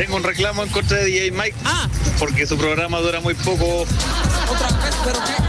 Tengo un reclamo en contra de DJ Mike. Porque su programa dura muy poco. Otra vez, pero ¿qué?